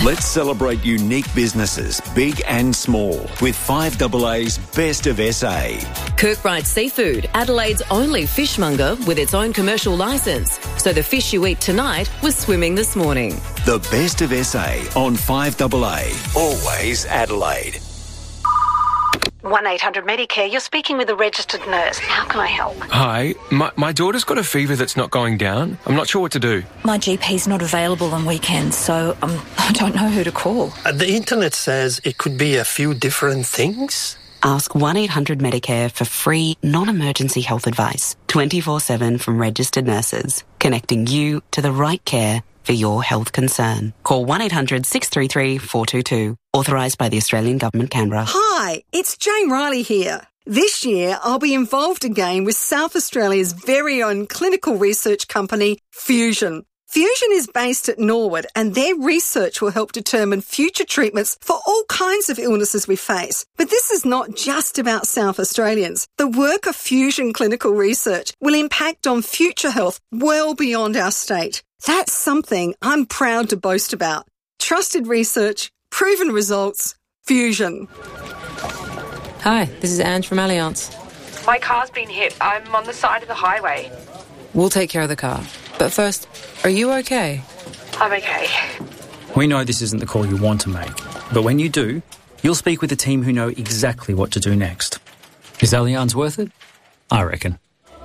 Let's celebrate unique businesses, big and small, with 5AA's Best of SA. Kirkbride Seafood, Adelaide's only fishmonger with its own commercial licence. So the fish you eat tonight was swimming this morning. The Best of SA on 5AA. Always Adelaide. 1-800-Medicare, you're speaking with a registered nurse. How can I help? Hi, my daughter's got a fever that's not going down. I'm not sure what to do. My GP's not available on weekends, so I don't know who to call. The internet says it could be a few different things. Ask 1-800-Medicare for free, non-emergency health advice, 24/7 from registered nurses, connecting you to the right care for your health concern. Call 1-800-633-422. Authorised by the Australian Government, Canberra. Hi, it's Jane Riley here. This year, I'll be involved again with South Australia's very own clinical research company, Fusion. Fusion is based at Norwood, and their research will help determine future treatments for all kinds of illnesses we face. But this is not just about South Australians. The work of Fusion Clinical Research will impact on future health well beyond our state. That's something I'm proud to boast about. Trusted research, proven results, Fusion. Hi, this is Ange from Allianz. My car's been hit. I'm on the side of the highway. We'll take care of the car. But first, are you okay? I'm okay. We know this isn't the call you want to make, but when you do, you'll speak with a team who know exactly what to do next. Is Allianz worth it? I reckon.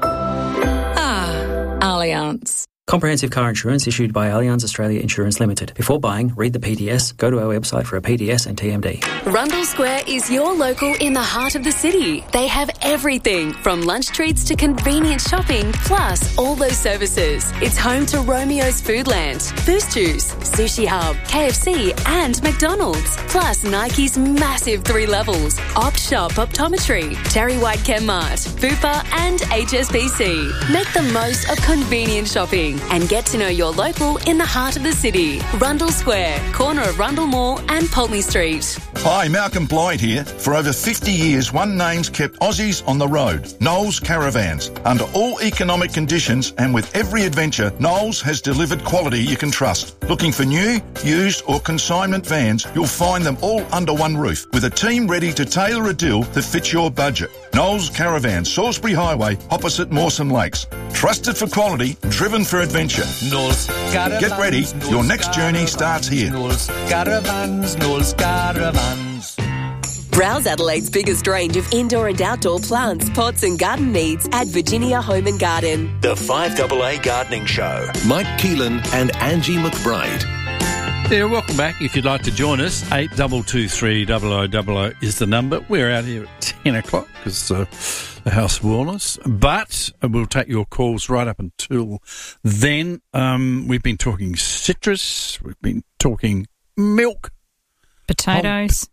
Allianz. Comprehensive car insurance issued by Allianz Australia Insurance Limited. Before buying, read the PDS, go to our website for a PDS and TMD. Rundle Square is your local in the heart of the city. They have everything from lunch treats to convenient shopping, plus all those services. It's home to Romeo's Foodland, Boost Juice, Sushi Hub, KFC and McDonald's. Plus Nike's massive 3 levels, Opt Shop Optometry, Terry White Chemmart, Fupa and HSBC. Make the most of convenient shopping and get to know your local in the heart of the city. Rundle Square, corner of Rundle Mall and Pulteney Street. Hi, Malcolm Blyde here. For over 50 years, one name's kept Aussies on the road. Knowles Caravans. Under all economic conditions and with every adventure, Knowles has delivered quality you can trust. Looking for new, used or consignment vans, you'll find them all under one roof with a team ready to tailor a deal that fits your budget. Knowles Caravans, Salisbury Highway, opposite Mawson Lakes. Trusted for quality, driven for adventure. Knowles Caravans. Get ready, your next journey starts here. Knowles Caravans, Knowles Caravans. Browse Adelaide's biggest range of indoor and outdoor plants, pots and garden needs at Virginia Home and Garden. The 5AA Gardening Show. Mike Keelan and Angie McBride. Yeah, welcome back. If you'd like to join us, 8223 0000 is the number. We're out here at 10 o'clock because the House of Wellness, but we'll take your calls right up until then. We've been talking citrus, we've been talking milk, potatoes,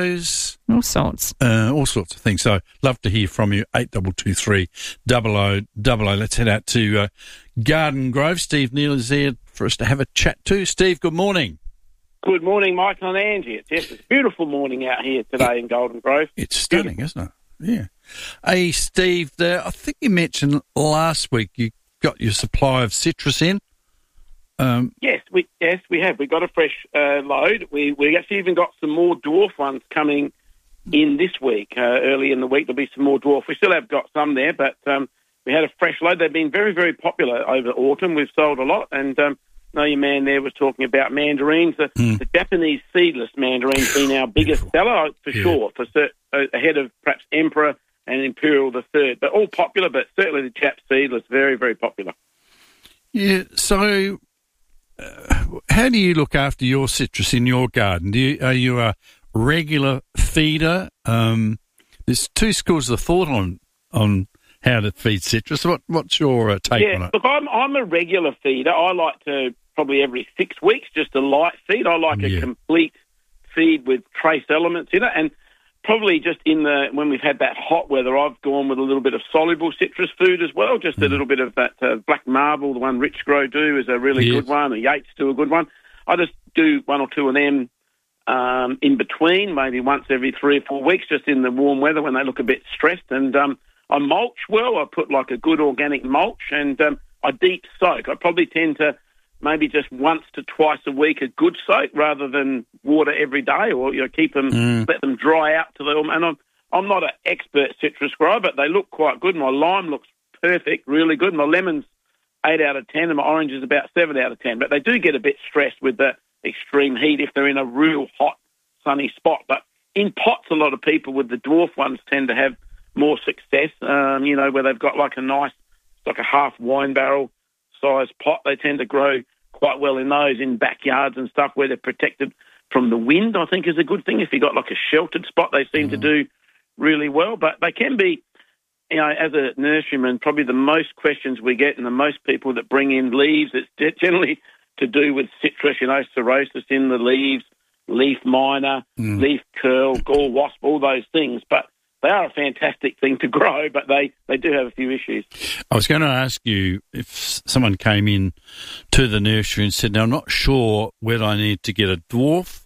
all sorts of things. So love to hear from you. 8223 0000. Let's head out to Garden Grove. Steve Neal is there for us to have a chat to. Steve, good morning. Good morning, Michael and Angie. It's a beautiful morning out here today in Golden Grove. It's stunning, isn't it? Yeah. Hey, Steve, I think you mentioned last week you got your supply of citrus in. Yes, we have. We got a fresh load. We actually even got some more dwarf ones coming in this week. Early in the week, there'll be some more dwarf. We still have got some there, but we had a fresh load. They've been very, very popular over autumn. We've sold a lot, and I know your man there was talking about mandarins. The Japanese seedless mandarin's been our biggest seller for sure, ahead of perhaps Emperor and Imperial III. But all popular, but certainly the Jap seedless, very, very popular. Yeah, so how do you look after your citrus in your garden? Are you a regular feeder? There's two schools of thought on how to feed citrus. What's your take on it? Look, I'm a regular feeder. I like to probably every 6 weeks, just a light feed. I like a complete feed with trace elements in it, and probably just when we've had that hot weather, I've gone with a little bit of soluble citrus food as well, just a little bit of that black marble, the one Rich Grow do is a really good one, the Yates do a good one. I just do one or two of them in between, maybe once every 3 or 4 weeks, just in the warm weather when they look a bit stressed. And I mulch well. I put like a good organic mulch, and I deep soak. I probably tend to maybe just once to twice a week a good soak rather than water every day, or keep them, let them dry out to them. And I'm not an expert citrus grower, but they look quite good. My lime looks perfect, really good. My lemon's 8 out of 10, and my orange is about 7 out of 10. But they do get a bit stressed with the extreme heat if they're in a real hot, sunny spot. But in pots, a lot of people with the dwarf ones tend to have more success, where they've got like a nice, like a half wine barrel size pot. They tend to grow quite well in those, in backyards and stuff where they're protected from the wind, I think is a good thing. If you've got like a sheltered spot, they seem to do really well. But they can be, as a nurseryman, probably the most questions we get and the most people that bring in leaves, it's generally to do with citrus, cirrhosis in the leaves, leaf miner, leaf curl, gall wasp, all those things. But they are a fantastic thing to grow, but they do have a few issues. I was going to ask you if someone came in to the nursery and said, now, I'm not sure whether I need to get a dwarf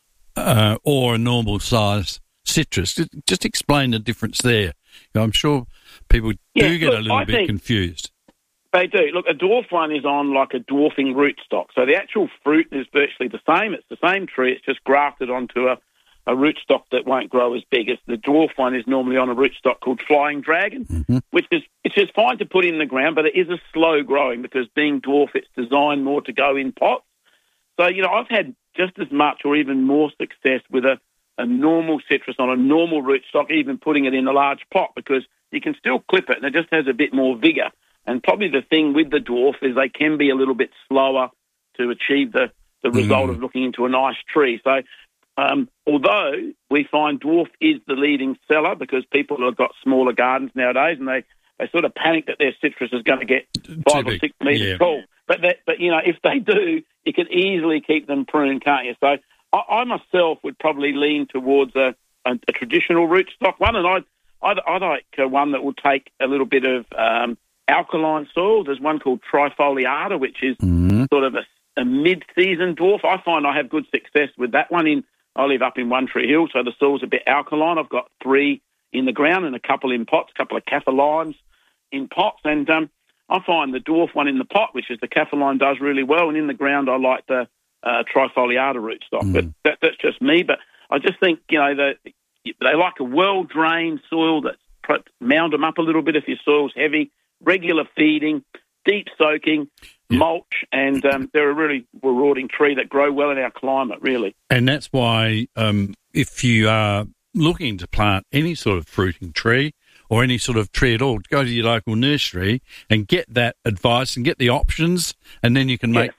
or a normal size citrus. Just explain the difference there. I'm sure people do get a little bit confused. They do. Look, a dwarf one is on like a dwarfing rootstock. So the actual fruit is virtually the same. It's the same tree. It's just grafted onto a rootstock that won't grow as big as the dwarf one is normally on a rootstock called flying dragon, which is fine to put in the ground, but it is a slow growing because being dwarf, it's designed more to go in pots. So, I've had just as much or even more success with a normal citrus on a normal rootstock, even putting it in a large pot, because you can still clip it and it just has a bit more vigour. And probably the thing with the dwarf is they can be a little bit slower to achieve the result of looking into a nice tree. So, although we find dwarf is the leading seller because people have got smaller gardens nowadays and they sort of panic that their citrus is going to get 5 or 6 metres tall. But if they do, you can easily keep them pruned, can't you? So I myself would probably lean towards a traditional rootstock one, and I'd like one that will take a little bit of alkaline soil. There's one called Trifoliata, which is sort of a mid-season dwarf. I find I have good success with that one. I live up in One Tree Hill, so the soil's a bit alkaline. I've got 3 in the ground and a couple in pots, a couple of kaffir limes in pots. And I find the dwarf one in the pot, which is the kaffir lime, does really well. And in the ground, I like the Trifoliata rootstock. But that's just me. But I just think, they like a well-drained soil that's mound them up a little bit if your soil's heavy, regular feeding, deep soaking, mulch, and they're a really rewarding tree that grow well in our climate, really. And that's why if you are looking to plant any sort of fruiting tree or any sort of tree at all, go to your local nursery and get that advice and get the options, and then you can make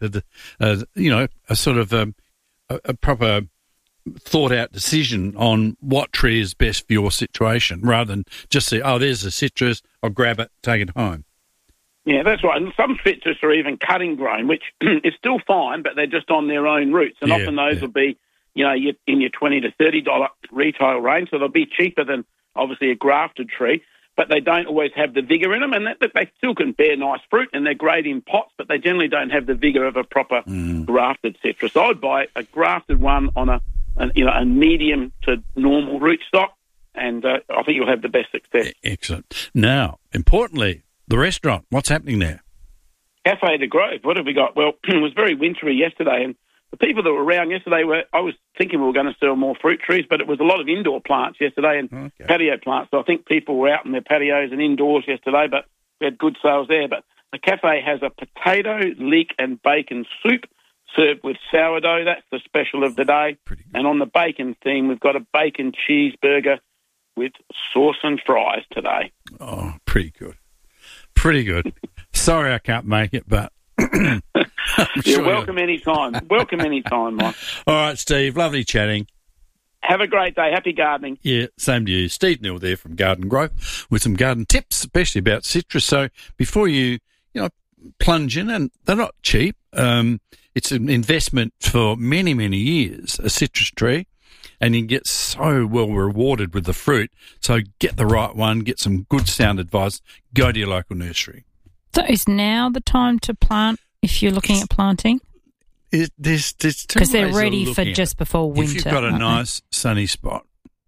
a sort of a proper thought-out decision on what tree is best for your situation, rather than just say, oh, there's a citrus, I'll grab it, take it home. Yeah, that's right. And some citrus are even cutting grown, which is still fine, but they're just on their own roots. And often those will be, in your $20 to $30 retail range, so they'll be cheaper than, obviously, a grafted tree, but they don't always have the vigour in them, and they still can bear nice fruit, and they're great in pots, but they generally don't have the vigour of a proper grafted citrus. So I'd buy a grafted one on a medium to normal rootstock, and I think you'll have the best success. Excellent. Now, importantly, the restaurant, what's happening there? Cafe de Grove, what have we got? Well, it was very wintry yesterday, and the people that were around yesterday I was thinking we were going to sell more fruit trees, but it was a lot of indoor plants yesterday and patio plants. So I think people were out in their patios and indoors yesterday, but we had good sales there. But the cafe has a potato, leek and bacon soup served with sourdough. That's the special of the day. And on the bacon theme, we've got a bacon cheeseburger with sauce and fries today. Oh, pretty good. Pretty good. Sorry I can't make it, but... You're welcome anytime. Welcome anytime, Mike. All right, Steve. Lovely chatting. Have a great day. Happy gardening. Yeah, same to you. Steve Neal there from Garden Growth with some garden tips, especially about citrus. So before you plunge in, and they're not cheap. It's an investment for many, many years, a citrus tree, and you get so well rewarded with the fruit. So get the right one, get some good sound advice, go to your local nursery. So is now the time to plant if you're looking at planting? There's two ways because they're ready of for looking just before winter. If you've got a nice sunny spot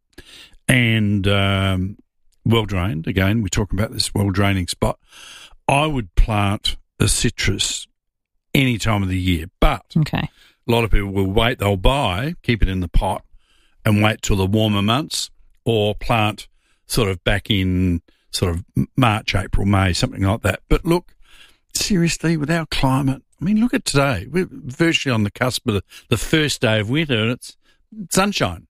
and well-drained, again, we're talking about this well-draining spot, I would plant a citrus any time of the year. But Okay. a lot of people will wait. They'll buy, keep it in the pot, and wait till the warmer months, or plant sort of back in sort of March, April, May, something like that. But look, seriously, with our climate, I mean, look at today. We're virtually on the cusp of the first day of winter, and it's sunshine.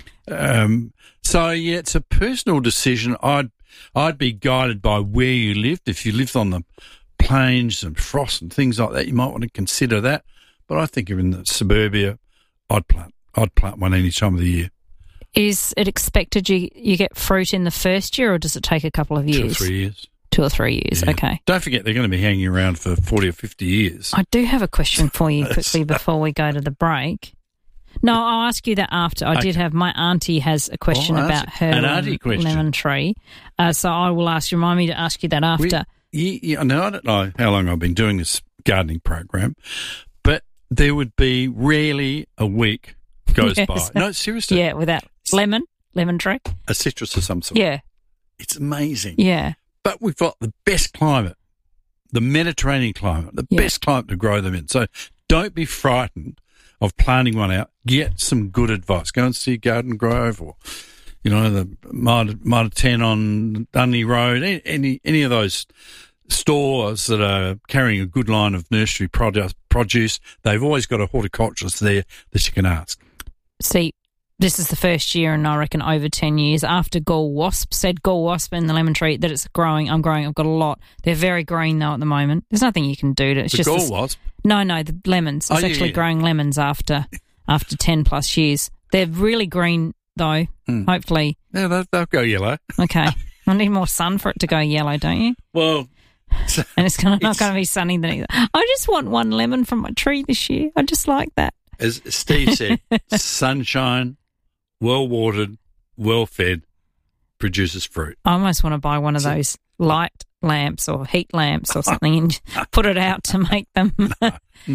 So yeah, it's a personal decision. I'd be guided by where you lived. If you lived on the plains and frost and things like that, you might want to consider that. But I think if in the suburbia, I'd plant one any time of the year. Is it expected you get fruit in the first year, or does it take a couple of years? 2 or 3 years. 2 or 3 years, Yeah. okay. Don't forget, they're going to be hanging around for 40 or 50 years. I do have a question for you quickly before we go to the break. No, I'll ask you that after. I did have, my auntie has a question about her lemon tree. So I will remind me to ask you that after. Now, I don't know how long I've been doing this gardening program, but there would be rarely a week goes by. No, seriously. Yeah, without lemon tree. A citrus of some sort. Yeah. It's amazing. Yeah. But we've got the best climate, the Mediterranean climate, the best climate to grow them in. So don't be frightened of planting one out. Get some good advice. Go and see Garden Grove, or, the Mitre 10 on Dundee Road, any of those stores that are carrying a good line of nursery produce. They've always got a horticulturalist there that you can ask. See, this is the first year in, I reckon, over 10 years after Gall Wasp in the lemon tree that it's growing. I've got a lot. They're very green, though, at the moment. There's nothing you can do to it. It's the just Gall Wasp? No, the lemons. It's actually growing lemons after 10 plus years. They're really green, though, hopefully. Yeah, they'll go yellow. Okay. I need more sun for it to go yellow, don't you? Well... and it's not going to be sunny then either. I just want one lemon from my tree this year. I just like that. As Steve said, sunshine, well-watered, well-fed, produces fruit. I almost want to buy one of those light lamps or heat lamps or something and put it out to make them